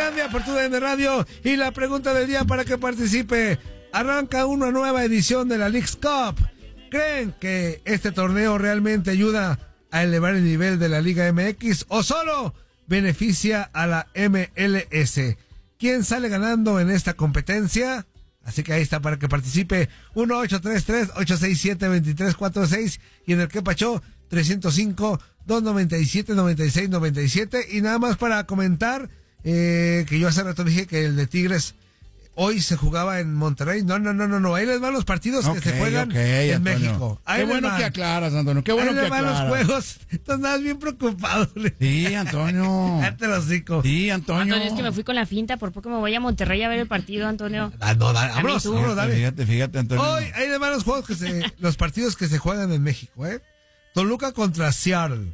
Gringolandia por TUDN Radio. Y la pregunta del día para que participe: arranca una nueva edición de la Leagues Cup. ¿Creen que este torneo realmente ayuda a elevar el nivel de la Liga MX o solo beneficia a la MLS? ¿Quién sale ganando en esta competencia? Así que ahí está para que participe. 1-833-867-2346 y en el que pachó 305-297-9697. Y nada más para comentar que yo hace rato dije que el de Tigres hoy se jugaba en Monterrey. No. Ahí les van los partidos que se juegan en Antonio. México. Ahí qué bueno que aclaras, Antonio. Qué bueno ahí que les van aclaras. los juegos. Tú andabas bien preocupado. Sí, Antonio. Cállate los hocico. Sí, Antonio. Es que me fui con la finta, por poco me voy a Monterrey a ver el partido, Antonio. Vámonos, dale. Fíjate, Antonio. Hoy hay de varios juegos los partidos que se juegan en México, Toluca contra Seattle.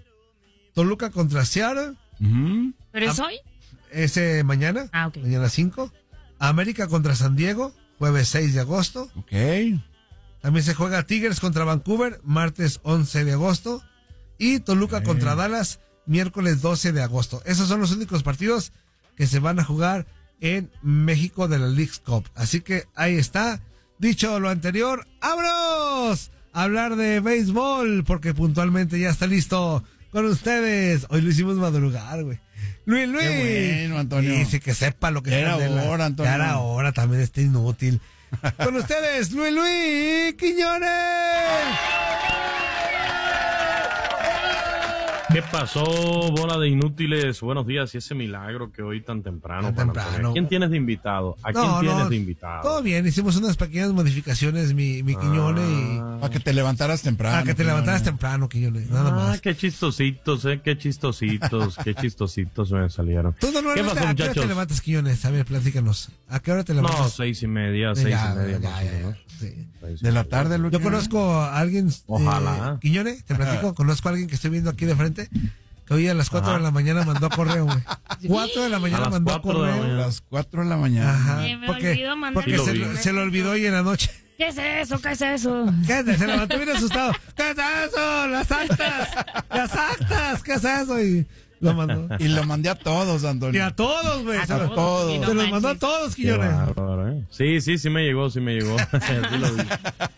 Uh-huh. ¿Pero es hoy? Ese mañana. Ok. Mañana 5. América contra San Diego, jueves 6 de agosto. Ok. También se juega Tigres contra Vancouver, martes 11 de agosto. Y Toluca contra Dallas, miércoles 12 de agosto. Esos son los únicos partidos que se van a jugar en México de la Leagues Cup. Así que ahí está. Dicho lo anterior, ¡vámonos! A hablar de béisbol, porque puntualmente ya está listo con ustedes. Hoy lo hicimos madrugar, güey. Luis. Qué bueno, Antonio. Dice que sepa lo que Ya era Candela. hora, Antonio. Ya era hora, también está inútil. Con ustedes, Luis Quiñones. ¿Qué pasó, bola de inútiles? Buenos días, y ese milagro que hoy tan temprano. Temprano. ¿Quién tienes de invitado? ¿A quién tienes de invitado? Todo bien, hicimos unas pequeñas modificaciones, mi Quiñones, y Para que te levantaras temprano. para que te levantaras temprano, Quiñones, nada más. Qué chistositos, qué chistositos me salieron. Tú normalmente, ¿Qué pasó, ¿a qué hora muchachos? te levantas, Quiñones? A ver, platícanos. ¿A qué hora te levantas? No, 6:30, 6:30 más o menos. Sí. De la tarde, Lucho. Yo conozco a alguien, Ojalá. Quiñones, te platico, conozco a alguien que estoy viendo aquí de frente, que hoy a las 4 de la mañana mandó correo, güey. 4 de la mañana las mandó 4 de la correo. mañana. A las 4 de la mañana. Ajá, Me porque olvidó mandar Sí lo vi. se lo olvidó hoy en la noche. ¿Qué es eso? ¿Qué es eso? ¿Qué? Se levantó bien asustado. ¿Qué es eso? Las actas, ¿qué es eso? Y lo mandó. Y lo mandé a todos, Y Antonio. a todos, güey. A Se los todos. Y no mandó a manches. todos, Qué Quiñones. bárbaro, ¿eh? Sí, me llegó. Sí lo vi.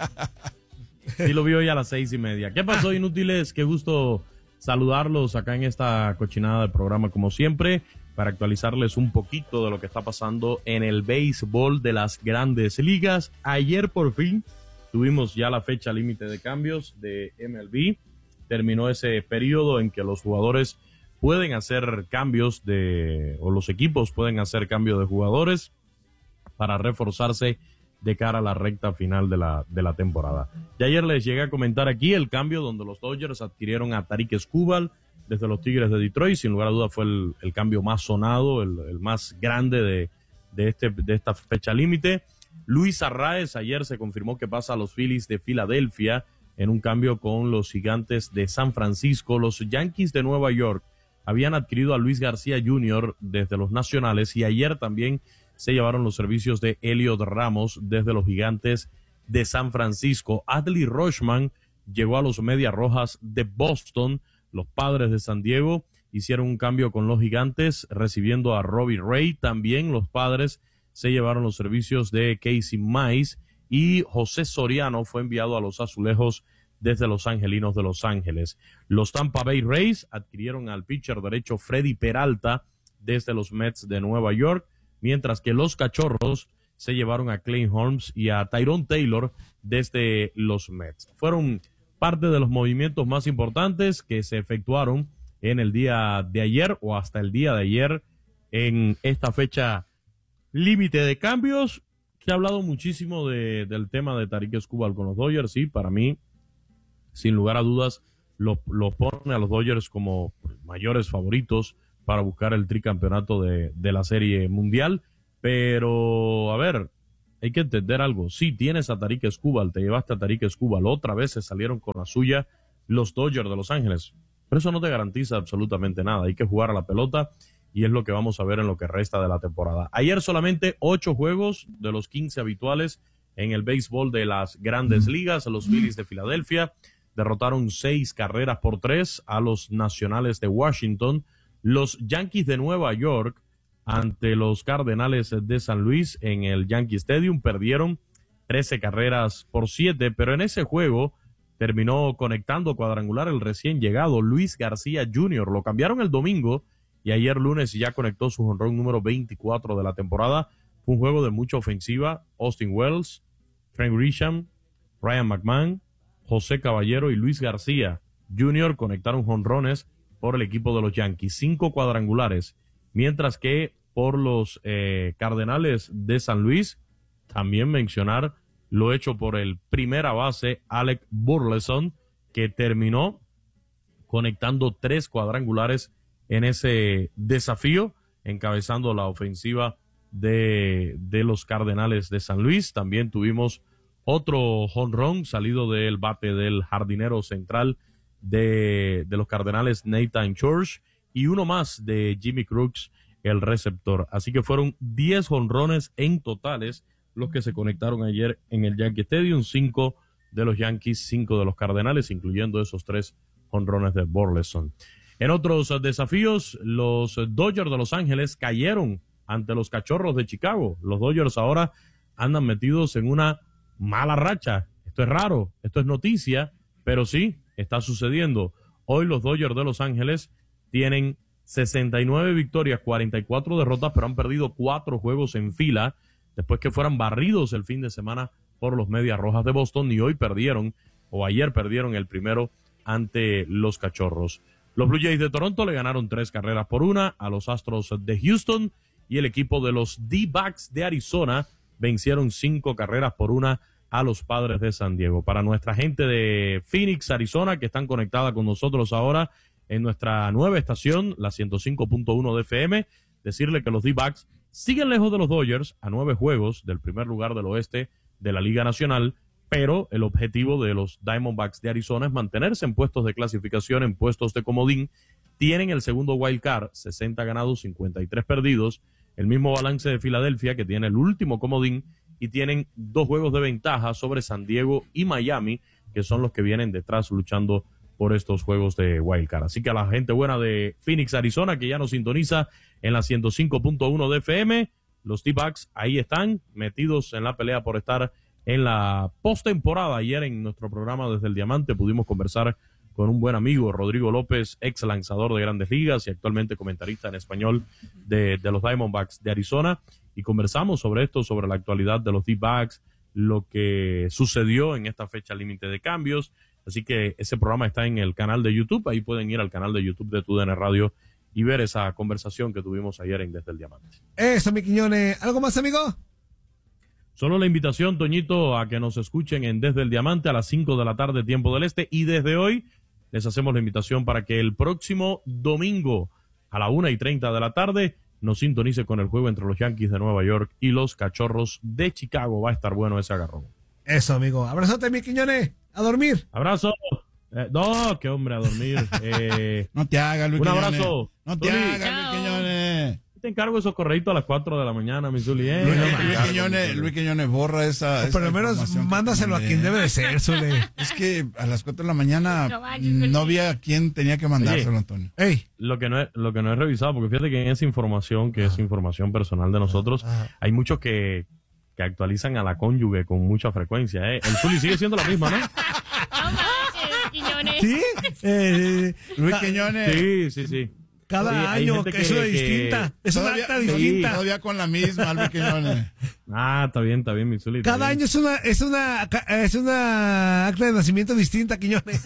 Sí lo vi hoy a las 6:30. ¿Qué pasó, inútiles? Qué gusto saludarlos acá en esta cochinada de programa, como siempre, para actualizarles un poquito de lo que está pasando en el béisbol de las grandes ligas. Ayer por fin tuvimos ya la fecha límite de cambios de MLB. Terminó ese periodo en que los jugadores pueden hacer cambios o los equipos pueden hacer cambio de jugadores para reforzarse de cara a la recta final de la temporada. Y ayer les llegué a comentar aquí el cambio donde los Dodgers adquirieron a Tarik Skubal desde los Tigres de Detroit. Sin lugar a duda fue el cambio más sonado, el más grande de esta fecha límite. Luis Arraez ayer se confirmó que pasa a los Phillies de Filadelfia en un cambio con los Gigantes de San Francisco. Los Yankees de Nueva York habían adquirido a Luis García Jr. desde los Nacionales y ayer también se llevaron los servicios de Elliot Ramos desde los Gigantes de San Francisco. Adley Rutschman llegó a los Medias Rojas de Boston. Los Padres de San Diego hicieron un cambio con los Gigantes recibiendo a Robbie Ray. También los Padres se llevaron los servicios de Casey Mize y José Soriano fue enviado a los Azulejos desde los Angelinos de Los Ángeles. Los Tampa Bay Rays adquirieron al pitcher derecho Freddy Peralta desde los Mets de Nueva York, mientras que los Cachorros se llevaron a Clay Holmes y a Tyrone Taylor desde los Mets. Fueron parte de los movimientos más importantes que se efectuaron en el día de ayer o hasta el día de ayer en esta fecha límite de cambios. Se ha hablado muchísimo del tema de Tarik Skubal con los Dodgers. Sí, para mí, sin lugar a dudas, lo pone a los Dodgers como mayores favoritos para buscar el tricampeonato de la Serie Mundial. Pero, a ver, hay que entender algo. Sí, tienes a Tarik Skubal, te llevaste a Tarik Skubal, otra vez se salieron con la suya los Dodgers de Los Ángeles. Pero eso no te garantiza absolutamente nada. Hay que jugar a la pelota y es lo que vamos a ver en lo que resta de la temporada. Ayer solamente 8 juegos de los 15 habituales en el béisbol de las grandes ligas. Los Phillies de Filadelfia derrotaron 6-3 a los Nacionales de Washington. Los Yankees de Nueva York ante los Cardenales de San Luis en el Yankee Stadium. Perdieron 13 carreras por 7, pero en ese juego terminó conectando cuadrangular el recién llegado Luis García Jr. Lo cambiaron el domingo y ayer lunes ya conectó su jonrón número 24 de la temporada. Fue un juego de mucha ofensiva. Austin Wells, Frank Grisham, Ryan McMahon, José Caballero y Luis García Jr. conectaron jonrones por el equipo de los Yankees. 5 cuadrangulares. Mientras que por los Cardenales de San Luis, también mencionar lo hecho por el primera base Alec Burleson, que terminó conectando 3 cuadrangulares en ese desafío, encabezando la ofensiva de los Cardenales de San Luis. También tuvimos otro jonrón salido del bate del jardinero central de los Cardenales, Nathan Church, y uno más de Jimmy Crooks, el receptor. Así que fueron 10 jonrones en totales los que se conectaron ayer en el Yankee Stadium. 5 de los Yankees, 5 de los Cardenales, incluyendo esos 3 jonrones de Burleson. En otros desafíos, los Dodgers de Los Ángeles cayeron ante los Cachorros de Chicago. Los Dodgers ahora andan metidos en una mala racha. Esto es raro, esto es noticia, pero sí, está sucediendo. Hoy los Dodgers de Los Ángeles tienen 69 victorias, 44 derrotas, pero han perdido 4 juegos en fila después que fueran barridos el fin de semana por los Medias Rojas de Boston, y hoy perdieron, o ayer perdieron el primero ante los Cachorros. Los Blue Jays de Toronto le ganaron 3 carreras por 1 a los Astros de Houston, y el equipo de los D-Backs de Arizona vencieron 5 carreras por 1 a los Padres de San Diego. Para nuestra gente de Phoenix, Arizona, que están conectada con nosotros ahora en nuestra nueva estación, la 105.1 de FM, decirle que los D-Backs siguen lejos de los Dodgers a 9 juegos del primer lugar del oeste de la Liga Nacional, pero el objetivo de los Diamondbacks de Arizona es mantenerse en puestos de clasificación, en puestos de comodín. Tienen el segundo wild card, 60 ganados, 53 perdidos, el mismo balance de Filadelfia, que tiene el último comodín, y tienen 2 juegos de ventaja sobre San Diego y Miami, que son los que vienen detrás luchando por estos juegos de wild card. Así que a la gente buena de Phoenix, Arizona, que ya nos sintoniza en la 105.1 de FM, los D-Backs ahí están metidos en la pelea por estar en la postemporada. Ayer en nuestro programa Desde el Diamante pudimos conversar con un buen amigo, Rodrigo López, ex lanzador de Grandes Ligas y actualmente comentarista en español de los Diamondbacks de Arizona, y conversamos sobre esto, sobre la actualidad de los D-Backs, lo que sucedió en esta fecha límite de cambios. Así que ese programa está en el canal de YouTube. Ahí pueden ir al canal de YouTube de TUDN Radio y ver esa conversación que tuvimos ayer en Desde el Diamante. Eso, mi Quiñones. ¿Algo más, amigo? Solo la invitación, Toñito, a que nos escuchen en Desde el Diamante a las 5 de la tarde, tiempo del este. Y desde hoy les hacemos la invitación para que el próximo domingo a la 1:30 de la tarde nos sintonice con el juego entre los Yankees de Nueva York y los Cachorros de Chicago. Va a estar bueno ese agarrón. Eso, amigo. Abrazote, mi Quiñones. A dormir. Abrazo. No, qué hombre, a dormir. No te hagas, Luis Un Quiñones. abrazo. No te Zuli. hagas, Luis Quiñones. Te encargo esos correitos a las 4 de la mañana, mi Zuli. Luis Quiñones borra esa Por lo menos información que mándaselo a mandé. quien debe de ser, Zule. Es que a las 4 de la mañana No vayas, no vi a quién tenía que mandárselo, Oye. Antonio. Ey. Lo que no he revisado, porque fíjate que en esa información, que es información personal de nosotros, hay muchos que actualizan a la cónyuge con mucha frecuencia. El Zuli sigue siendo la misma, ¿no? No manches, Quiñones. ¿Sí? Luis Quiñones. Sí. Cada Sí, hay año gente que es una distinta. Es una Todavía- acta sí, distinta. Todavía con la misma, Luis Quiñones. Ah, está bien, mi Zuli. está Cada bien. año es una acta de nacimiento distinta, Quiñones.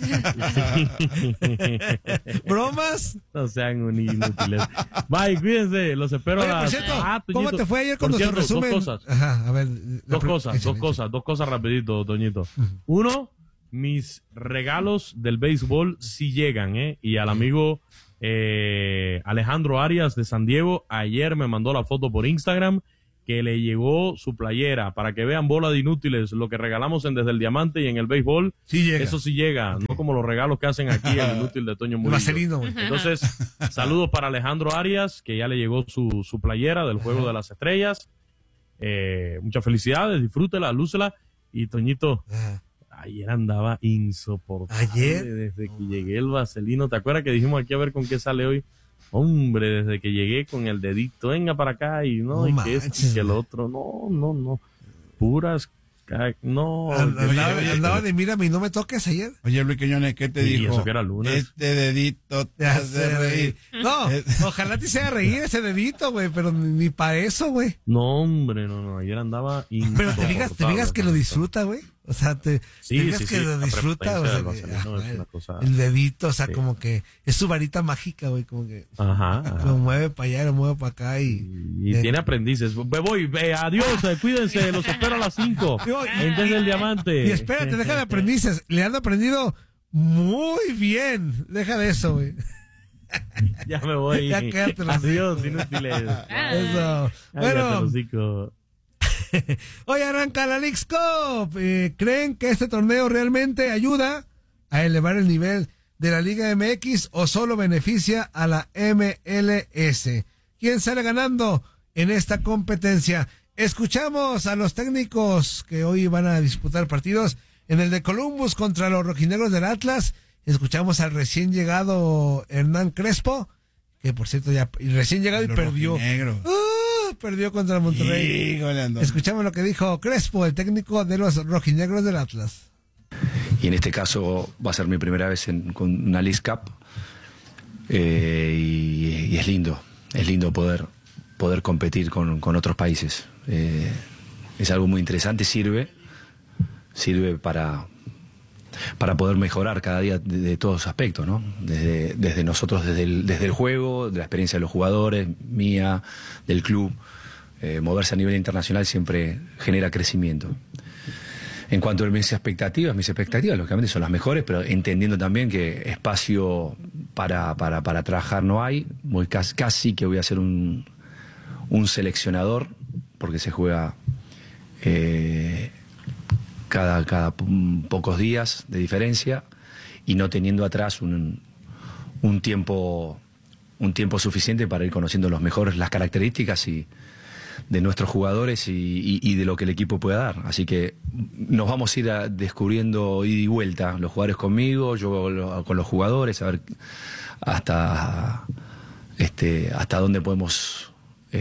¿Bromas? No sean un inútiles. Bye, cuídense. Los espero Oye, a por las... cierto, Toñito. ¿cómo te fue ayer con Por nuestro cierto, resumen? Dos cosas. Ajá, a ver. Dos cosas rapidito, Toñito. Uno, mis regalos del béisbol sí llegan, y al amigo Alejandro Arias de San Diego, ayer me mandó la foto por Instagram que le llegó su playera, para que vean, bola de inútiles, lo que regalamos en Desde el Diamante y en el béisbol, Sí llega. eso sí llega, no como los regalos que hacen aquí el inútil de Toño El Murillo. vaselino, güey. Entonces, saludos para Alejandro Arias, que ya le llegó su playera del Juego de las Estrellas. Muchas felicidades, disfrútela, lúcela. Y Toñito, Ajá. ayer andaba insoportable. ¿Ayer? Desde que llegué el vaselino. ¿Te acuerdas que dijimos aquí a ver con qué sale hoy? Hombre, desde que llegué con el dedito, venga para acá y no, y que esto y que el otro, no. Puras, no. Andaba de mírame y no me toques ayer. Oye, Luis Quiñones, ¿qué te dijo? Eso que era lunes. Este dedito te hace reír. No, ojalá te hiciera reír ese dedito, güey, pero ni para eso, güey. No, hombre, no, ayer andaba Pero te digas que lo disfruta, güey. O sea, te digas que lo disfruta, o sea, el dedito, o sea, como que es su varita mágica, güey, como que lo mueve para allá, lo mueve para acá y tiene aprendices. Adiós, cuídense, los espero a las 5. Entonces el diamante. Y espérate, deja de aprendices, le han aprendido muy bien. Deja de eso, güey. Ya me voy. Ya quédate. Adiós, inútiles. Eso. Bueno. Hoy arranca la Leagues Cup. ¿Creen que este torneo realmente ayuda a elevar el nivel de la Liga MX o solo beneficia a la MLS? ¿Quién sale ganando en esta competencia? Escuchamos a los técnicos que hoy van a disputar partidos. En el de Columbus contra los rojinegros del Atlas, escuchamos al recién llegado Hernán Crespo, que por cierto ya recién llegado y perdió. Perdió contra el Monterrey. Escuchamos lo que dijo Crespo, el técnico de los rojinegros del Atlas. Y en este caso va a ser mi primera vez con una Leagues Cup. Y es lindo poder competir con otros países. Es algo muy interesante, sirve para poder mejorar cada día de todos aspectos, ¿no? Desde nosotros, desde el juego, de la experiencia de los jugadores, mía, del club. Moverse a nivel internacional siempre genera crecimiento. En cuanto a mis expectativas lógicamente son las mejores, pero entendiendo también que espacio para trabajar no hay. Casi que voy a ser un seleccionador, porque se juega cada pocos días de diferencia y no teniendo atrás un tiempo suficiente para ir conociendo las características de nuestros jugadores y de lo que el equipo puede dar. Así que nos vamos a ir descubriendo ida y vuelta, los jugadores conmigo, yo con los jugadores, a ver hasta dónde podemos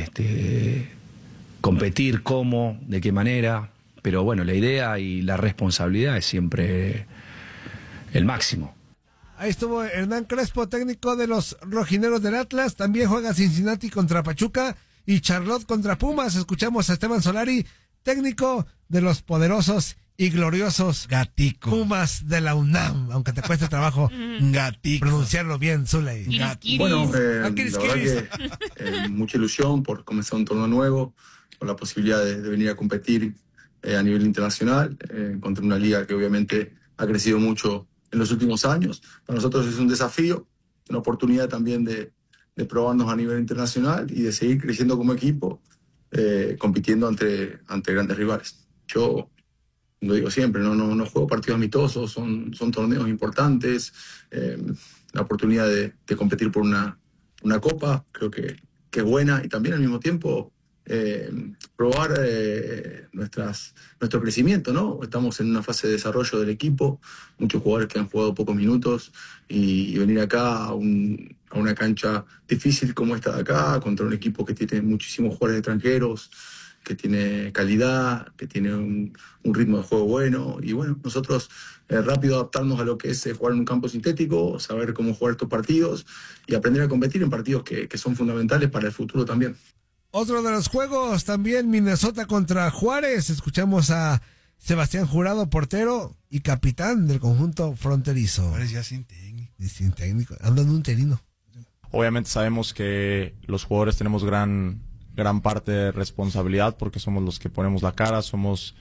competir, cómo, de qué manera. Pero bueno, la idea y la responsabilidad es siempre el máximo. Ahí estuvo Hernán Crespo, técnico de los rojinegros del Atlas. También juega Cincinnati contra Pachuca y Charlotte contra Pumas. Escuchamos a Esteban Solari, técnico de los poderosos y gloriosos Pumas de la UNAM. Aunque te cueste trabajo pronunciarlo bien, Zuley. Bueno, la verdad que mucha ilusión por comenzar un torneo nuevo, por la posibilidad de venir a competir a nivel internacional, contra una liga que obviamente ha crecido mucho en los últimos años. Para nosotros es un desafío, una oportunidad también de probarnos a nivel internacional y de seguir creciendo como equipo, compitiendo ante grandes rivales. Yo lo digo siempre, no juego partidos amistosos, son torneos importantes, la oportunidad de competir por una copa, creo que es buena, y también al mismo tiempo probar nuestro crecimiento, ¿no? Estamos en una fase de desarrollo del equipo, muchos jugadores que han jugado pocos minutos, y venir acá a una cancha difícil como esta de acá, contra un equipo que tiene muchísimos jugadores extranjeros, que tiene calidad, que tiene un ritmo de juego bueno, y bueno, nosotros rápido adaptarnos a lo que es jugar en un campo sintético, saber cómo jugar estos partidos y aprender a competir en partidos que son fundamentales para el futuro también. Otro de los juegos también, Minnesota contra Juárez. Escuchamos a Sebastián Jurado, portero y capitán del conjunto fronterizo. Juárez ya sin técnico. Sin técnico, anda en un interino. Obviamente sabemos que los jugadores tenemos gran parte de responsabilidad porque somos los que ponemos la cara, somos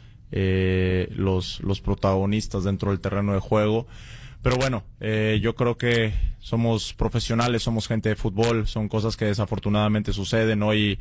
los protagonistas dentro del terreno de juego. Pero bueno, yo creo que somos profesionales, somos gente de fútbol, son cosas que desafortunadamente suceden. Hoy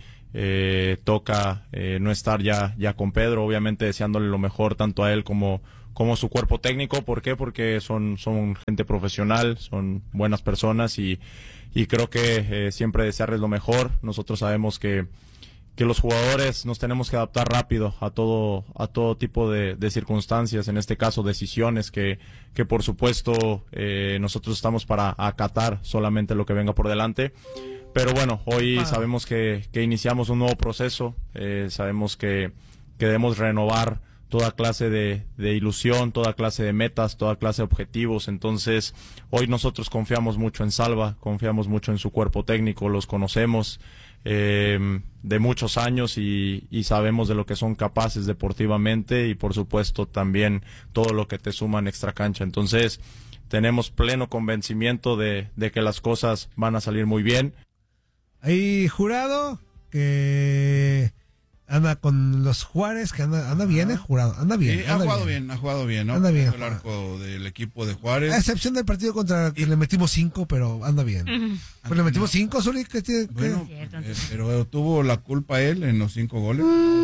toca no estar ya con Pedro, obviamente deseándole lo mejor tanto a él como su cuerpo técnico. ¿Por qué? Porque son gente profesional, son buenas personas y creo que siempre desearles lo mejor. Nosotros sabemos que los jugadores nos tenemos que adaptar rápido a todo tipo de circunstancias, en este caso decisiones que por supuesto nosotros estamos para acatar solamente lo que venga por delante. Pero bueno, hoy sabemos que iniciamos un nuevo proceso, sabemos que debemos renovar toda clase de ilusión, toda clase de metas, toda clase de objetivos. Entonces, hoy nosotros confiamos mucho en Salva, confiamos mucho en su cuerpo técnico, los conocemos de muchos años y sabemos de lo que son capaces deportivamente y por supuesto también todo lo que te suma en extracancha. Entonces, tenemos pleno convencimiento de que las cosas van a salir muy bien. Hay Jurado que anda con los Juárez, que anda bien, Jurado, anda bien. Sí, ha jugado bien, ¿no? Anda bien. El arco del equipo de Juárez. A excepción del partido contra que le metimos 5, pero anda bien. Pues le metimos 5, Zuli, que tiene. Bueno, pero tuvo la culpa él en los 5 goles.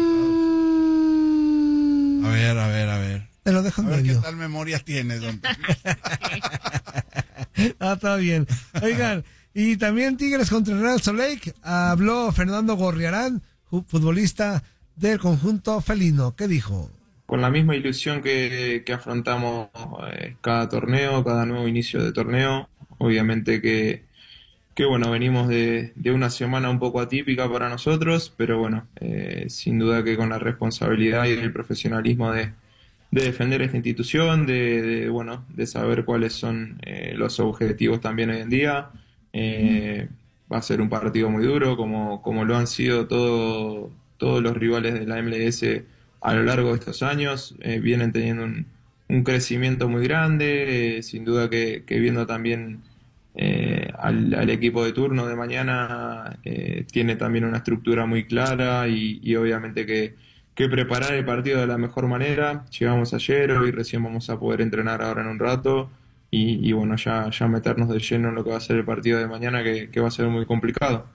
A ver. Te lo dejo en A ver medio. qué tal memoria tienes, don. Está bien. Oigan, y también Tigres contra Real Salt Lake. Habló Fernando Gorriarán, futbolista del conjunto felino. ¿Qué dijo? Con la misma ilusión que afrontamos cada torneo, cada nuevo inicio de torneo. Obviamente que bueno, venimos de una semana un poco atípica para nosotros, pero bueno, sin duda que con la responsabilidad y el profesionalismo de defender esta institución, de saber cuáles son los objetivos también hoy en día. Va a ser un partido muy duro, como lo han sido todos los rivales de la MLS a lo largo de estos años. Vienen teniendo un crecimiento muy grande, sin duda que viendo también al equipo de turno de mañana, tiene también una estructura muy clara y obviamente que preparar el partido de la mejor manera. Llegamos ayer, hoy recién vamos a poder entrenar ahora en un rato. Y bueno, ya meternos de lleno en lo que va a ser el partido de mañana, que va a ser muy complicado.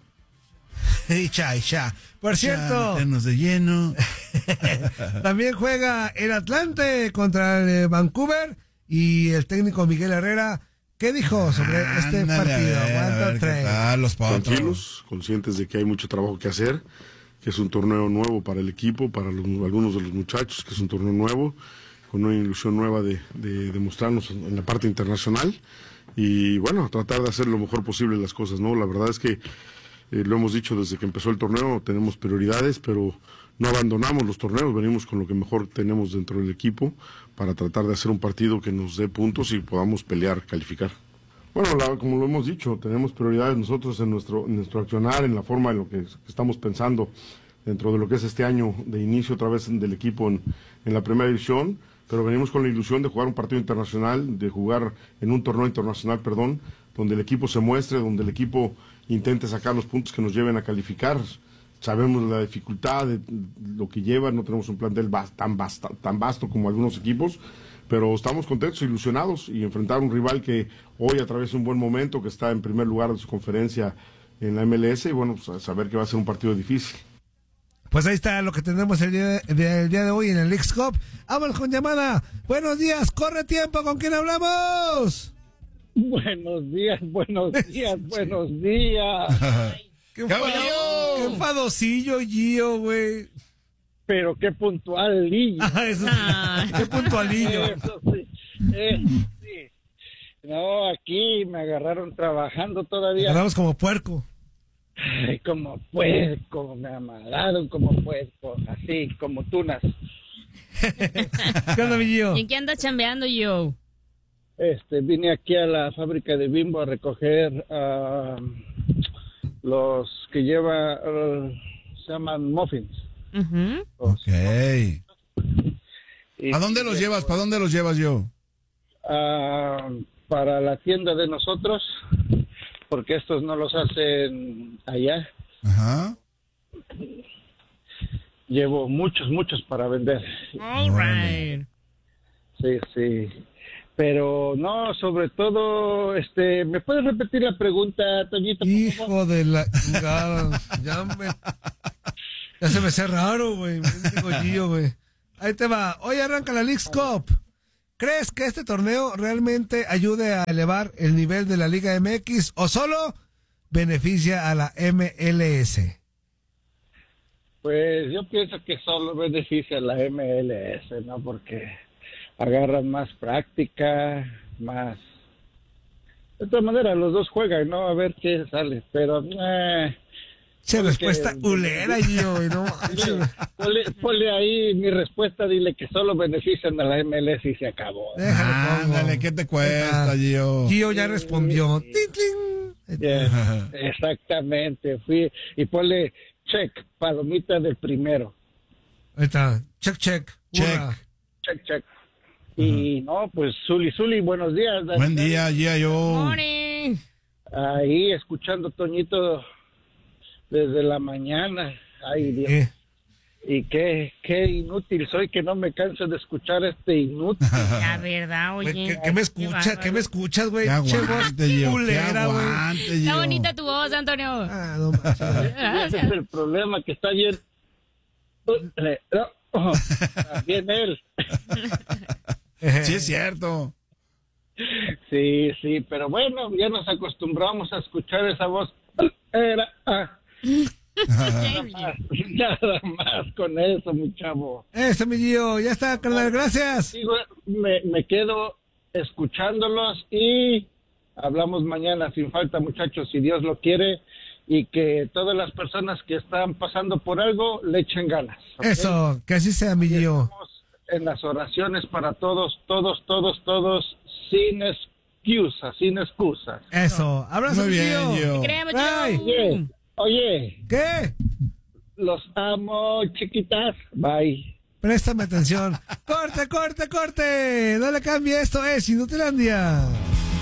Y ya. Por cierto, meternos de lleno. también juega el Atlante contra el Vancouver y el técnico Miguel Herrera. ¿Qué dijo sobre este partido? Los tranquilos, conscientes de que hay mucho trabajo que hacer, que es un torneo nuevo para el equipo, para algunos de los muchachos, que es un torneo nuevo, con una ilusión nueva de demostrarnos en la parte internacional y bueno, tratar de hacer lo mejor posible las cosas, ¿no? La verdad es que lo hemos dicho desde que empezó el torneo, tenemos prioridades, pero no abandonamos los torneos, venimos con lo que mejor tenemos dentro del equipo para tratar de hacer un partido que nos dé puntos y podamos pelear, calificar. Bueno, como lo hemos dicho, tenemos prioridades nosotros en nuestro accionar, en la forma en lo que estamos pensando dentro de lo que es este año de inicio otra vez del equipo en la primera división, pero venimos con la ilusión de jugar un partido internacional, de jugar en un torneo internacional, donde el equipo se muestre, donde el equipo intente sacar los puntos que nos lleven a calificar. Sabemos la dificultad de lo que lleva, no tenemos un plantel tan vasto como algunos equipos, pero estamos contentos, ilusionados y enfrentar a un rival que hoy atraviesa un buen momento, que está en primer lugar de su conferencia en la MLS y bueno, pues saber que va a ser un partido difícil. Pues ahí está lo que tendremos el día de hoy en el Leagues Cup. Vámonos con llamada. Buenos días, corre tiempo, ¿con quién hablamos? Buenos días. Qué enfadosillo, Gio, güey. Pero qué puntualillo. Qué puntualillo. Eso sí. No, aquí me agarraron trabajando todavía. Agarramos como puerco. Ay, como puerco, me amarraron como puerco, así, como tunas. ¿Qué onda, mi Gio? ¿Y en qué anda chambeando, Gio? Vine aquí a la fábrica de Bimbo a recoger los que lleva, se llaman muffins. Uh-huh. Ok. ¿A dónde los llevas? ¿Para dónde los llevas, yo? Para la tienda de nosotros, porque estos no los hacen allá. Ajá. Llevo muchos para vender. All right. Sí. Pero no, sobre todo, ¿me puedes repetir la pregunta, Toñito? Hijo de la chingada. Ya se me hace raro, güey. Digo Gio, güey. Ahí te va. Hoy arranca la Leagues Cup. ¿Crees que este torneo realmente ayude a elevar el nivel de la Liga MX o solo beneficia a la MLS? Pues yo pienso que solo beneficia a la MLS, ¿no? Porque agarran más práctica, más... De todas maneras, los dos juegan, ¿no? A ver qué sale, pero... respuesta ulera, Gio, ¿no? Ponle ahí mi respuesta, dile que solo benefician a la MLS y se acabó. Ándale, ¿qué te cuesta, Gio? Gio ya respondió. ¡Ting, ting! Yeah, exactamente, fui y ponle check, palomita del primero. Ahí está, check. Check. Y no, pues Zuli, buenos días. Buen día, Gio. Morning. Ahí escuchando Toñito desde la mañana. Ay, Dios. Y qué inútil soy que no me canso de escuchar este inútil. La verdad, oye. ¿Qué me escuchas, güey? Que aguante, Gio. Culera, güey. Está bonita tu voz, Antonio. No manches. Ese es el problema, que está bien. También él. Sí, es cierto. Sí, pero bueno, ya nos acostumbramos a escuchar esa voz. Nada más con eso, mi chavo. Eso, mi Gio, ya está, carnal, gracias. Digo, me quedo escuchándolos y hablamos mañana sin falta, muchachos, si Dios lo quiere, y que todas las personas que están pasando por algo le echen ganas. ¿Okay? Eso, que así sea, mi Gio. Estamos en las oraciones para todos, sin excusas. Eso, abrazo, muy bien, Gio. Gio. Te queremos, Bye. Gio. Oye, ¿Qué? los amo, chiquitas. Bye. Préstame atención. ¡Corte! No le cambie, esto es Inutilandia.